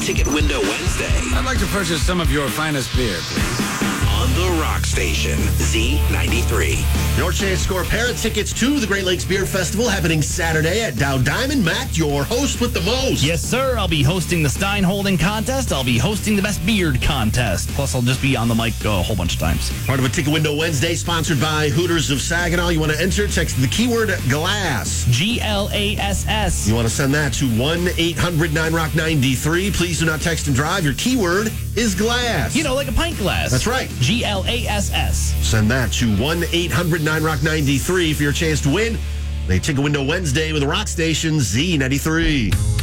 Ticket Window Wednesday. I'd like to purchase some of your finest beer, please. On the Rock Station, Z93. Your chance to score a pair of tickets to the Great Lakes Beer Festival happening Saturday at Dow Diamond. Matt, your host with the most. Yes, sir. I'll be hosting the Stein Holding Contest. I'll be hosting the Best Beard Contest. Plus, I'll just be on the mic a whole bunch of times. Part of a Ticket Window Wednesday sponsored by Hooters of Saginaw. You want to enter? Text the keyword GLASS. GLASS. You want to send that to 1-800-9ROCK-93. Please do not text and drive. Your keyword is glass. You know, like a pint glass. That's right. GLASS. Send that to 1-800-9ROCK-93 for your chance to win a Ticket Window Wednesday with the Rock Station Z93.